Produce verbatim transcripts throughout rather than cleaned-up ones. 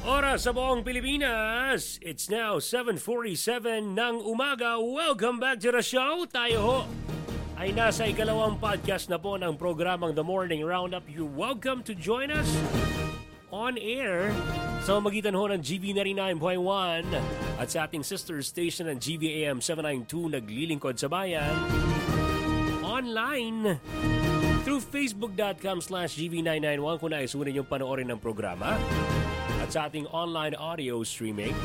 Oras sa buong Pilipinas. It's now seven forty-seven ng umaga. Welcome back to the show. Tayo ho ay nasa ikalawang podcast na po ng programang The Morning Roundup. You're welcome to join us on air sa magitan ho ng G V ninety-nine point one at sa ating sister station ng G V A M seven ninety-two naglilingkod sa bayan. Online through facebook.com slash GV nine ninety-one kung nais unin yung panoorin ng programa. At sa ating online audio streaming,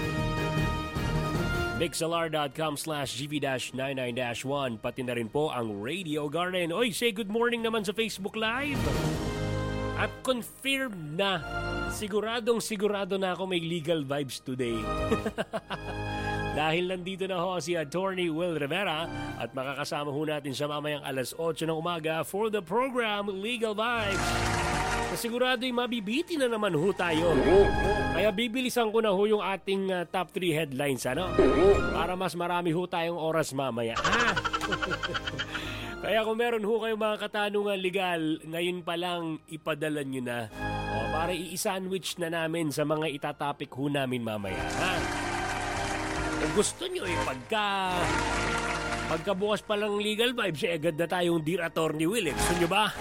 mixlr.com slash GV nine ninety-one, pati na rin po ang Radio Garden. Oy, say good morning naman sa Facebook Live. At confirmed na, siguradong sigurado na ako may legal vibes today. Dahil nandito na ho si Attorney Will Rivera at makakasama ho natin sa mamayang alas otso ng umaga for the program Legal Vibes. Sigurado'y mabibiti na naman ho tayo. Kaya bibilisan ko na ho yung ating uh, top three headlines, ano? Para mas marami ho tayong oras mamaya. Ah! Kaya kung meron ho kayong mga katanungan legal, ngayon pa lang ipadala nyo na. O, para i-sandwich na namin sa mga itatopic ho namin mamaya. Ha? Kung gusto nyo eh, pagka... Pagkabukas pa lang legal vibes, eh, agad na tayong Dear Attorney Will. Eh. Gusto nyo ba?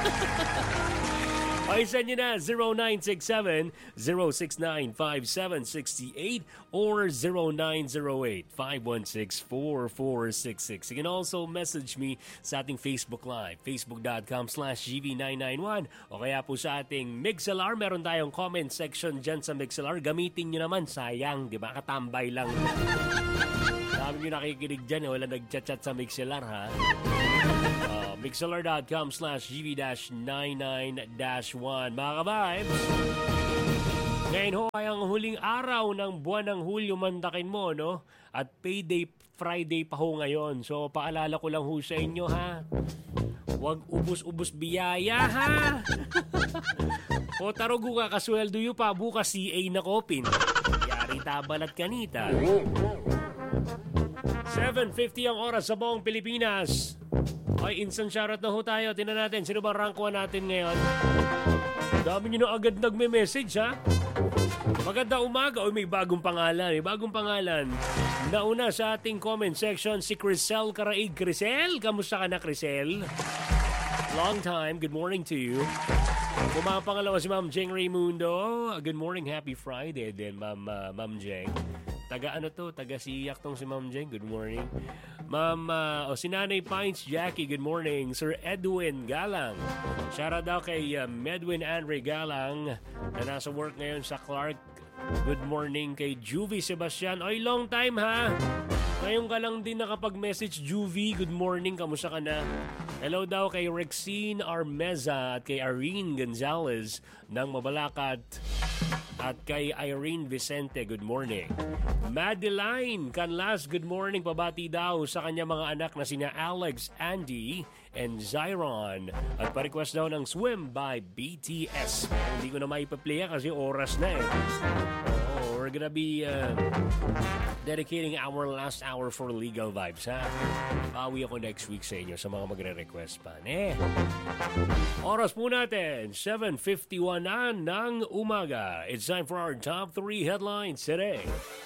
Ay, send nyo na zero nine six seven, zero six nine, five seven six eight or zero nine zero eight, five one six, four four six six. You can also message me sa ating Facebook Live, facebook.com slash GV nine ninety-one o kaya po sa ating Mixlr. Meron tayong comment section dyan sa Mixlr. Gamitin nyo naman, sayang, di ba? Katambay lang. Sabi nyo nakikinig dyan, wala nag-chat-chat sa Mixlr, ha? Uh, mixlr.com slash GV nine ninety-one. Mga ka-vibes, ngayon ho ay ang huling araw ng buwan ng Hulyo, mandakin mo, no? At payday Friday pa ho ngayon. So, paalala ko lang ho sa inyo, ha? Huwag ubus-ubus biyaya, ha? O tarugo ka, kasweldo yu pa, bukas C A na kopin. Yari tabalat kanita. seven fifty ang oras sa buong Pilipinas. Ay, instant shoutout na ho tayo. Tingnan natin, sino ba rank one natin ngayon? Dami nyo na agad nagme-message, ha? Maganda umaga. Oy, may bagong pangalan. May bagong pangalan. Nauna sa ating comment section, si Crisel Karaig. Crisel, kamusta ka na, Crisel? Long time. Good morning to you. Kung mga pangalawa si Ma'am Jeng Raymundo. Good morning, happy Friday din, Ma'am, uh, Ma'am Jeng. Taga ano to? Taga siyak tong si Ma'am Jeng. Good morning. Ma'am, uh, o si Nanay Pines Jackie, good morning. Sir Edwin Galang. Shoutout daw kay uh, Medwin Andre Galang na nasa work ngayon sa Clark. Good morning kay Juvie Sebastian. Oy, long time ha. Ngayon ka lang din nakapag-message, Juvie. Good morning, kamusta ka na? Hello daw kay Rexine Armeza at kay Irene Gonzalez ng Mabalacat. At kay Irene Vicente, good morning. Madeline Canlas, good morning. Pabati daw sa kanya mga anak na sina Alex, Andy, and Zyron. At pa-request daw ng Swim by B T S. Hindi ko na maipa-play kasi oras na eh. Oh, we're gonna be uh, dedicating our last hour for Legal Vibes, ha? Bawi ako next week sa inyo sa mga magre-request pa. Eh. Oras po natin, seven fifty-one na ng umaga. It's time for our top three headlines today.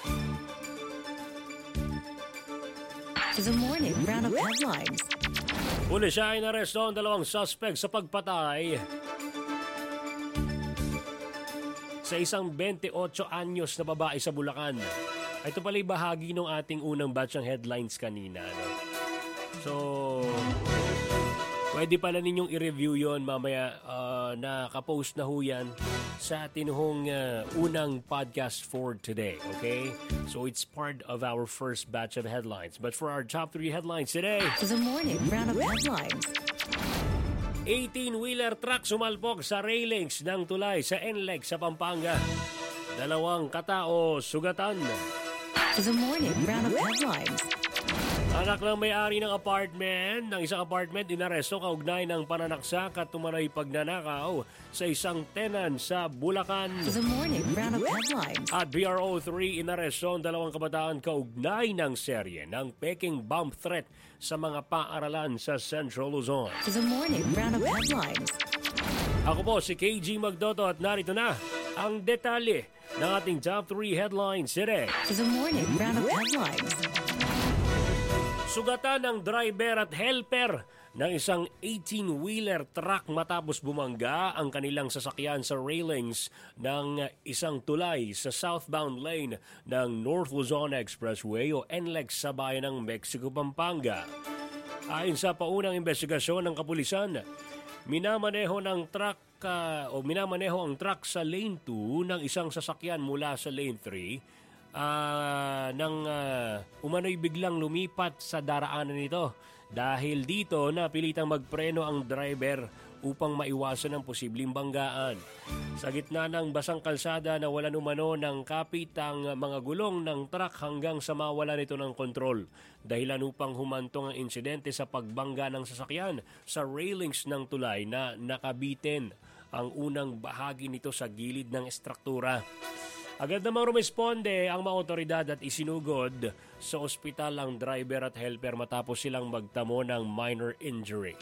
The morning round of headlines. Pulis ay inaresto ang dalawang suspect sa pagpatay sa isang twenty-eight anyos na babae sa Bulacan. Ito pala'y bahagi ng ating unang batch ng headlines kanina. No? So, pwede pala ninyong i-review yon mamaya. Uh, nakapost na ho yan sa ating hong uh, unang podcast for today. Okay? So, it's part of our first batch of headlines. But for our top three headlines today... The morning round of headlines. eighteen-wheeler truck sumalpok sa railings ng tulay sa N L E X sa Pampanga. Dalawang katao sugatan. The morning round of headlines. Anak ng may-ari ng apartment, ng isang apartment, inaresto kaugnay ng pananaksak at tumanay pagnanakaw sa isang tenant sa Bulacan. The morning round of headlines. At B R O three, inaresto ang dalawang kabataan kaugnay ng serye ng peking bomb threat sa mga paaralan sa Central Luzon. The morning round of headlines. Ako po si K G Magdoto at narito na ang detalye ng ating top three headlines today. To the morning roundup headlines. Sugatan ng driver at helper ng isang eighteen-wheeler truck matapos bumangga ang kanilang sasakyan sa railings ng isang tulay sa southbound lane ng North Luzon Expressway o N L E X sa bayan ng Mexico, Pampanga. Ayon sa paunang investigasyon ng kapulisan, minamaneho ng truck uh, o minamaneho ang truck sa lane two ng isang sasakyan mula sa lane three uh, nang uh, umano'y biglang lumipat sa daraanan nito. Dahil dito, napilitang magpreno ang driver upang maiwasan ang posibleng banggaan. Sa gitna ng basang kalsada na wala umano ng kapit ang mga gulong ng truck hanggang sa mawala nito ng kontrol. Dahilan upang humantong ang insidente sa pagbangga ng sasakyan sa railings ng tulay na nakabitin ang unang bahagi nito sa gilid ng estruktura. Agad namang rumesponde ang mga otoridad at isinugod sa ospital ang driver at helper matapos silang magtamo ng minor injury.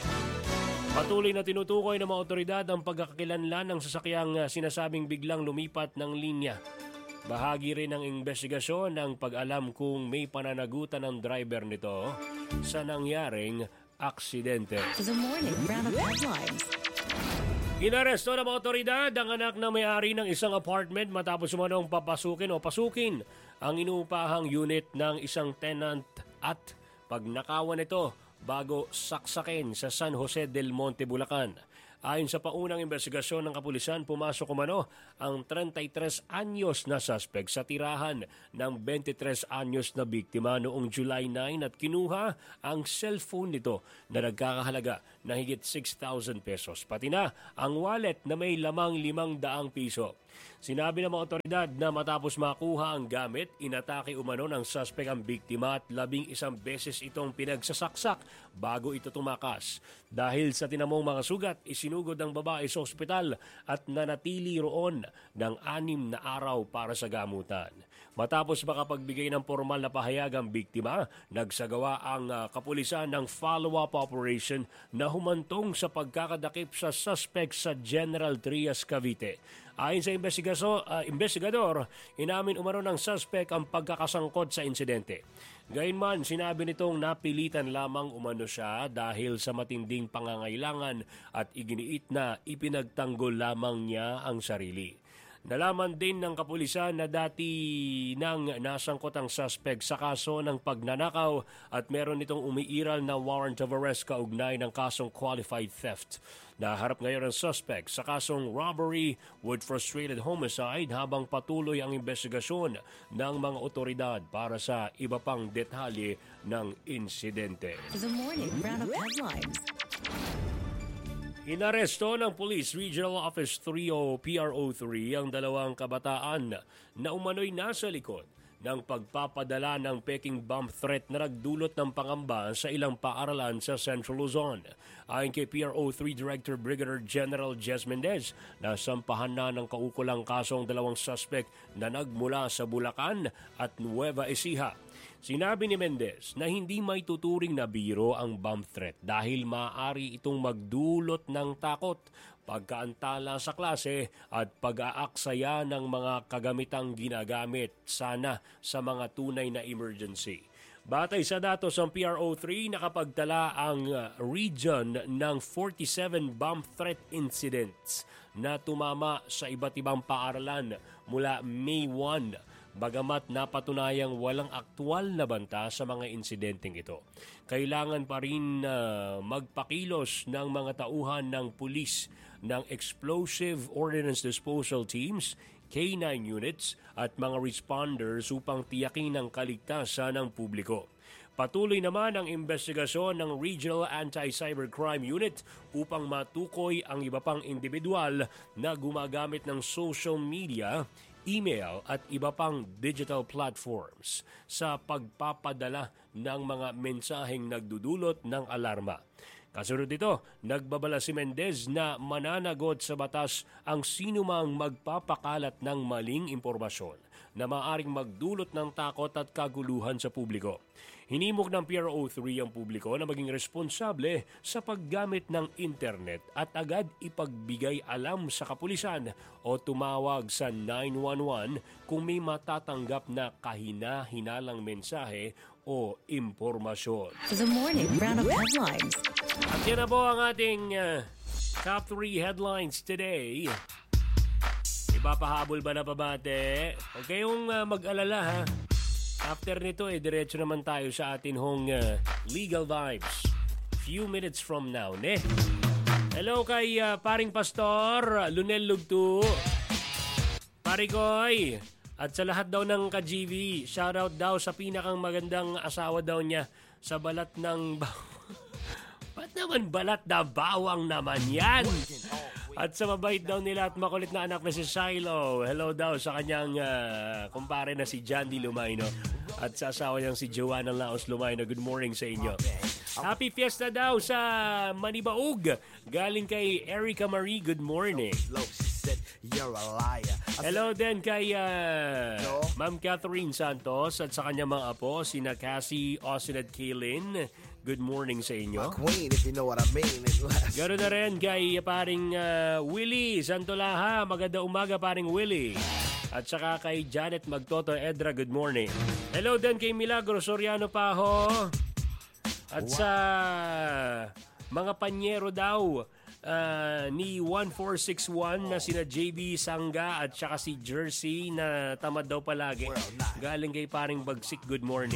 Patuloy na tinutukoy ng mga otoridad ang pagkakakilanlan ng sasakyang sinasabing biglang lumipat ng linya. Bahagi rin ng investigasyon ang pag-alam kung may pananagutan ng driver nito sa nangyaring aksidente. To the morning roundup headlines. Inaresto ng mga otoridad ang anak na may-ari ng isang apartment matapos umanong papasukin o pasukin ang inuupahang unit ng isang tenant at pagnakawan nito bago saksakin sa San Jose del Monte, Bulacan. Ayon sa paunang investigasyon ng kapulisan, pumasok umano ang thirty-three anyos na suspect sa tirahan ng twenty-three anyos na biktima noong July nine at kinuha ang cellphone nito na nagkakahalaga na higit six thousand pesos. Pati na ang wallet na may lamang limang daang piso. Sinabi ng mga otoridad na matapos makuha ang gamit, inatake umano ng suspect ang biktima at labing isang beses itong pinagsasaksak bago ito tumakas. Dahil sa tinamong mga sugat, isinugod ang babae sa ospital at nanatili roon ng anim na araw para sa gamutan. Matapos makapagbigay ng formal na pahayag ang biktima, nagsagawa ang uh, kapulisan ng follow-up operation na humantong sa pagkakadakip sa suspect sa General Trias, Cavite. Ayon sa investigaso, uh, investigador, inamin umano ng suspect ang pagkakasangkot sa insidente. Gayunman, sinabi nitong napilitan lamang umano siya dahil sa matinding pangangailangan at iginiit na ipinagtanggol lamang niya ang sarili. Nalaman din ng kapulisan na dati nang nasangkot ang suspect sa kaso ng pagnanakaw at meron itong umiiral na warrant of arrest kaugnay ng kasong qualified theft. Naharap ngayon ang suspect sa kasong robbery with frustrated homicide habang patuloy ang investigasyon ng mga otoridad para sa iba pang detalye ng insidente. The morning roundup headlines. Inaresto ng Police Regional Office three o P R O three ang dalawang kabataan na umano'y nasa likod ng pagpapadala ng peking bomb threat na nagdulot ng pangamba sa ilang paaralan sa Central Luzon. Ayon kay P R O three Director Brigadier General Jess Mendez, nasampahan na ng kaukulang kasong dalawang suspect na nagmula sa Bulacan at Nueva Ecija. Sinabi ni Mendez na hindi may tuturing na biro ang bomb threat dahil maaari itong magdulot ng takot, pagkaantala sa klase at pag-aaksaya ng mga kagamitang ginagamit sana sa mga tunay na emergency. Batay sa datos ng P R O three, nakapagtala ang region ng forty-seven bomb threat incidents na tumama sa iba't ibang paaralan mula May first. Bagamat napatunayang walang aktwal na banta sa mga insidenteng ito. Kailangan pa rin uh, magpakilos ng mga tauhan ng pulis ng Explosive Ordnance Disposal Teams, K nine units at mga responders upang tiyakin ang kaligtasan ng publiko. Patuloy naman ang investigasyon ng Regional Anti-Cybercrime Unit upang matukoy ang iba pang individual na gumagamit ng social media, email at iba pang digital platforms sa pagpapadala ng mga mensaheng nagdudulot ng alarma. Kasunod nito, nagbabala si Mendez na mananagot sa batas ang sinumang magpapakalat ng maling impormasyon na maaaring magdulot ng takot at kaguluhan sa publiko. Hinimok ng P R O three ang publiko na maging responsable sa paggamit ng internet at agad ipagbigay alam sa kapulisan o tumawag sa nine one one kung may matatanggap na kahina-hinalang mensahe o impormasyon. The morning roundup headlines. At yan na po ang ating uh, top three headlines today. Ipapahabol ba na pabate? Huwag kayong uh, mag-alala ha. After nito eh, diretso naman tayo sa atin hong uh, Legal Vibes. Few minutes from now, ne? Hello kay uh, paring Pastor, Lunel Lugtu, Parikoy, at sa lahat daw ng ka-G V. Shoutout daw sa pinakang magandang asawa daw niya sa balat ng... Ba't naman balat na bawang naman yan? At sa mabait daw nila at makulit na anak na si Shiloh. Hello daw sa kanyang uh, kumpare na si Jandy Lumayno. At sa asawa niyang si Joanna Laos Lumayno. Good morning sa inyo. Happy Fiesta daw sa Manibaug. Galing kay Erica Marie. Good morning. Hello din kay uh, Ma'am Catherine Santos at sa kanyang mga apo, sina Cassie, Austin at Kaylin. Good morning sa inyo. Queen, if you know what I mean. Ganoon na rin kay paring uh, Willie Santolaha. Maganda umaga paring Willie. At saka kay Janet Magtoto Edra. Good morning. Hello din kay Milagro Soriano Paho. At wow. Sa mga panyero daw uh, ni one four six one na sina J B Sangga at saka si Jersey na tamad daw palagi. Galing kay paring Bagsik. Good morning.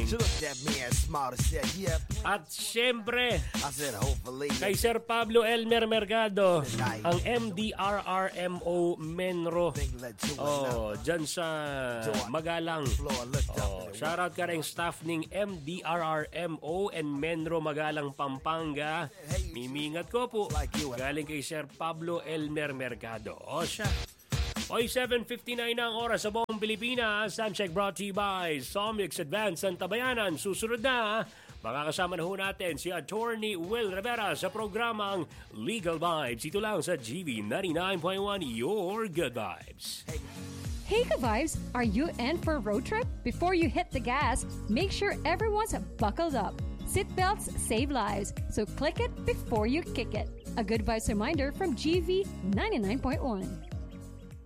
At syempre kay Sir Pablo Elmer Mercado, ang M D R R M O Menro. Oh, dyan sa Magalang. Oh, shoutout ka rin staff ng M D R R M O and Menro Magalang, Pampanga. Mimingat ko po. Galing kay Sir Pablo Elmer Mercado. O siya. Oy, seven fifty-nine na ang oras sa buong Pilipinas. Time check brought to you by Somix Advance Antabayanan. Susunod na, makakasama na ho natin si Attorney Will Rivera sa programang Legal Vibes. Ito lang sa G V ninety-nine point one, Your Good Vibes. Hey, Good Vibes! Are you in for a road trip? Before you hit the gas, make sure everyone's buckled up. Seatbelts save lives, so click it before you kick it. A Good Vibes reminder from G V ninety-nine point one.